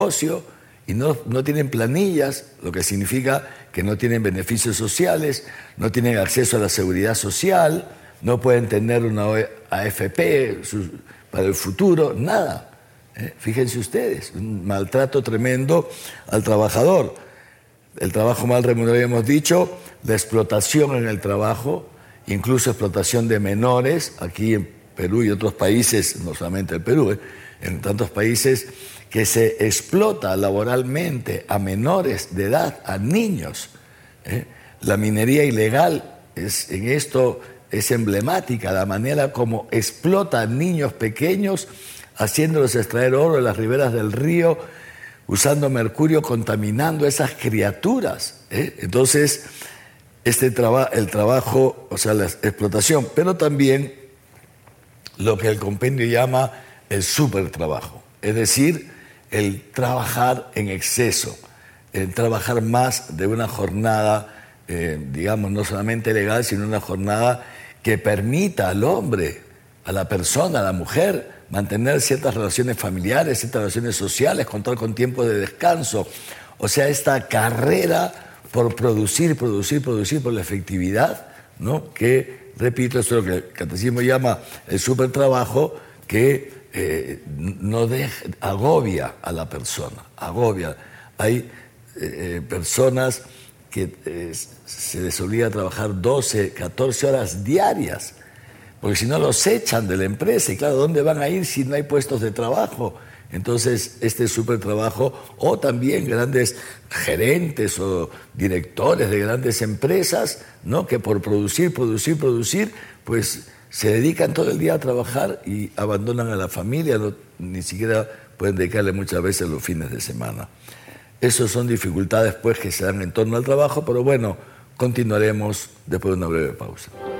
negocio y no tienen planillas, lo que significa que no tienen beneficios sociales, no tienen acceso a la seguridad social, no pueden tener una AFP para el futuro, nada. Fíjense ustedes, un maltrato tremendo al trabajador. El trabajo mal remunerado, hemos dicho, la explotación en el trabajo, incluso explotación de menores, aquí en Perú y otros países, no solamente el Perú, en tantos países, que se explota laboralmente a menores de edad, a niños. La minería ilegal en esto es emblemática, la manera como explota a niños pequeños, haciéndolos extraer oro en las riberas del río, usando mercurio, contaminando a esas criaturas. Entonces, el trabajo, o sea, la explotación, pero también lo que el compendio llama el supertrabajo, es decir, el trabajar en exceso, el trabajar más de una jornada, digamos, no solamente legal, sino una jornada que permita al hombre, a la persona, a la mujer, mantener ciertas relaciones familiares, ciertas relaciones sociales, contar con tiempo de descanso. O sea, esta carrera por producir, por la efectividad, ¿no? Que, repito, esto es lo que el catecismo llama el supertrabajo, que agobia a la persona, agobia. Hay personas que se les obliga a trabajar 12, 14 horas diarias, porque si no los echan de la empresa, y claro, ¿dónde van a ir si no hay puestos de trabajo? Entonces, este supertrabajo, o también grandes gerentes o directores de grandes empresas, ¿no? Que por producir, pues se dedican todo el día a trabajar y abandonan a la familia, ni siquiera pueden dedicarle muchas veces los fines de semana. Esas son dificultades pues que se dan en torno al trabajo, pero bueno, continuaremos después de una breve pausa.